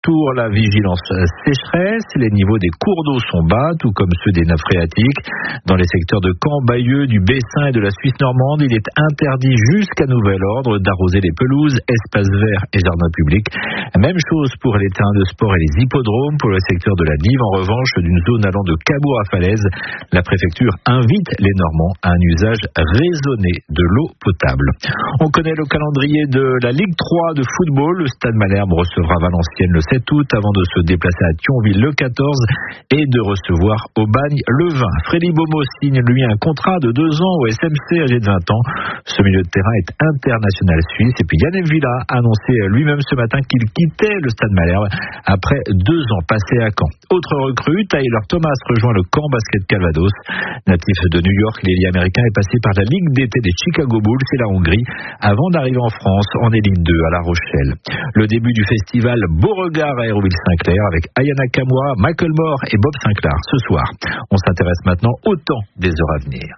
retour la vigilance sécheresse. Les niveaux des cours d'eau sont bas, tout comme ceux des nappes phréatiques. Dans les secteurs de Caen, Bayeux, du Bessin et de la Suisse normande, il est interdit jusqu'à nouvel ordre d'arroser les pelouses, espaces verts et jardins publics. Même chose pour les terrains de sport et les hippodromes. Pour le secteur de la Nive, en revanche, d'une zone allant de Cabourg à Falaise, la préfecture invite les Normands à un usage raisonné de l'eau potable. On connaît le calendrier de la Ligue 3 de football. Le Stade Malherbe recevra Valenciennes le 7 août avant de se déplacer à Thionville le 14 et de recevoir Aubagne le 20. Freddy Bomo signe lui un contrat de 2 ans au SMC âgé de 20 ans. Ce milieu de terrain est international suisse. Et puis Yannick Villa a annoncé lui-même ce matin qu'il quittait le Stade Malherbe après 2 ans passés à Caen. Autre recrue, Tyler Thomas rejoint le Caen Basket Calvados. Natif de New York, l'ailier américain est passé par la Ligue d'été des Chicago Bulls et la Hongrie avant d'arriver en France en Élite 2 à La Rochelle. Le début du festival Beauregard à Hérouville-Saint-Clair avec Ayana Kamwa, Michael Moore et Bob Sinclair ce soir. On s'intéresse maintenant au temps des heures à venir.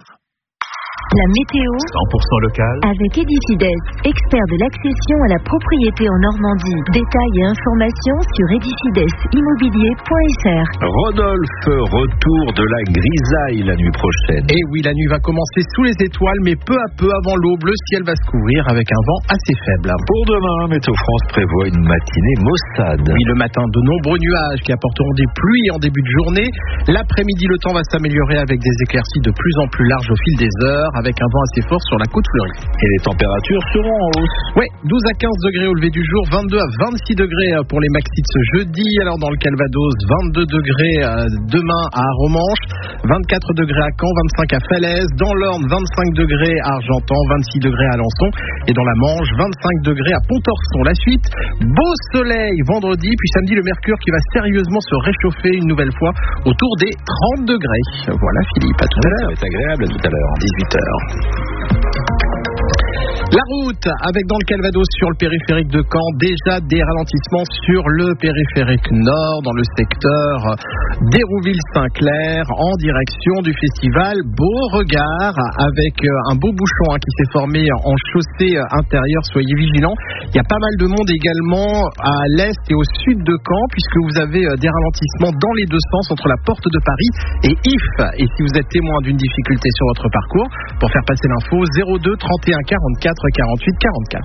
La météo 100% local avec Edifides, expert de l'accession à la propriété en Normandie. Détails et informations sur edifidesimmobilier.fr. Rodolphe, retour de la grisaille la nuit prochaine. Et oui, la nuit va commencer sous les étoiles, mais peu à peu avant l'aube, le ciel va se couvrir avec un vent assez faible. Pour demain, Météo France prévoit une matinée maussade. Oui, le matin, de nombreux nuages qui apporteront des pluies en début de journée. L'après-midi, le temps va s'améliorer avec des éclaircies de plus en plus larges au fil des heures, avec un vent assez fort sur la côte fleurie. Et les températures seront en hausse. Oui, 12 à 15 degrés au lever du jour, 22 à 26 degrés pour les maxis de ce jeudi. Alors dans le Calvados, 22 degrés demain à Romanche, 24 degrés à Caen, 25 à Falaise. Dans l'Orne, 25 degrés à Argentan, 26 degrés à Alençon. Et dans la Manche, 25 degrés à Pontorson. La suite, beau soleil vendredi, puis samedi, le mercure qui va sérieusement se réchauffer une nouvelle fois autour des 30 degrés. Voilà Philippe, à tout à l'heure. Ça va être agréable à tout à l'heure, 18h. La route, avec dans le Calvados sur le périphérique de Caen, déjà des ralentissements sur le périphérique nord, dans le secteur d'Hérouville-Saint-Clair, en direction du festival Beauregard, avec un beau bouchon qui s'est formé en chaussée intérieure, soyez vigilants. Il y a pas mal de monde également à l'est et au sud de Caen, puisque vous avez des ralentissements dans les deux sens entre la porte de Paris et If. Et si vous êtes témoin d'une difficulté sur votre parcours, pour faire passer l'info, 02 31 44 48 44.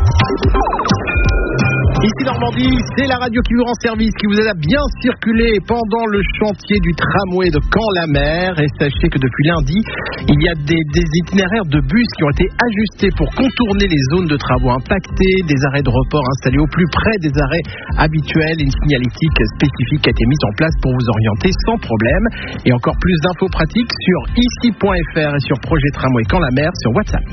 Ici Normandie, c'est la radio qui vous rend service, qui vous aide à bien circuler pendant le chantier du tramway de Caen-la-Mer. Et sachez que depuis lundi, il y a des itinéraires de bus qui ont été ajustés pour contourner les zones de travaux impactées, des arrêts de report installés au plus près des arrêts habituels. Une signalétique spécifique a été mise en place pour vous orienter sans problème. Et encore plus d'infos pratiques sur ici.fr et sur Projet Tramway Caen-la-Mer sur WhatsApp.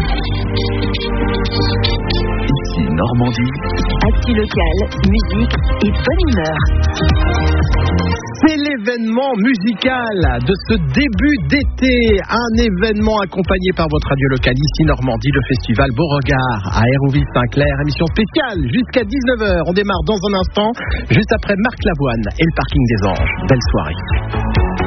Ici Normandie. Actu local, musique et bonne humeur. C'est l'événement musical de ce début d'été. Un événement accompagné par votre radio locale ici Normandie, le festival Beauregard à Hérouville-Saint-Clair. Émission spéciale jusqu'à 19h. On démarre dans un instant, juste après Marc Lavoine et le parking des Anges. Belle soirée.